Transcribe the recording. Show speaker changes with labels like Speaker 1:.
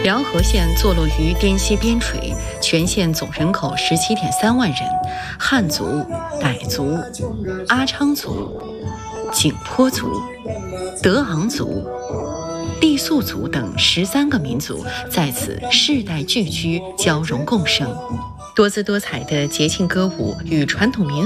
Speaker 1: 辽河县坐落于滇西边陲，全县总人口17.3万人，汉族、傣族、阿昌族、景颇族、德昂族、傈僳族等13个民族在此世代聚居，交融共生。多姿多彩的节庆歌舞与传统民